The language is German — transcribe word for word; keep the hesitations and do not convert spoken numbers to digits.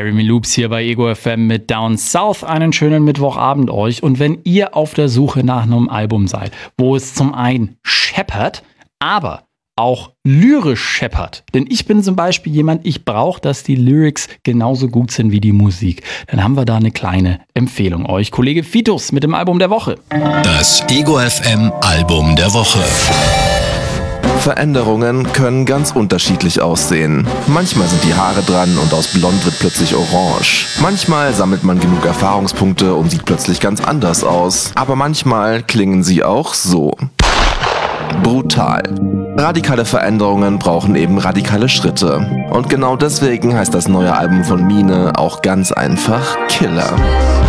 Jeremy Loops hier bei Ego F M mit Down South. Einen schönen Mittwochabend euch. Und wenn ihr auf der Suche nach einem Album seid, wo es zum einen scheppert, aber auch lyrisch scheppert, denn ich bin zum Beispiel jemand, ich brauche, dass die Lyrics genauso gut sind wie die Musik, dann haben wir da eine kleine Empfehlung euch. Kollege Fitus mit dem Album der Woche. Das Ego F M Album der Woche. Veränderungen können ganz unterschiedlich aussehen. Manchmal sind die Haare dran und aus blond wird plötzlich orange. Manchmal sammelt man genug Erfahrungspunkte und sieht plötzlich ganz anders aus. Aber manchmal klingen sie auch so. Brutal. Radikale Veränderungen brauchen eben radikale Schritte. Und genau deswegen heißt das neue Album von Mine auch ganz einfach Killer.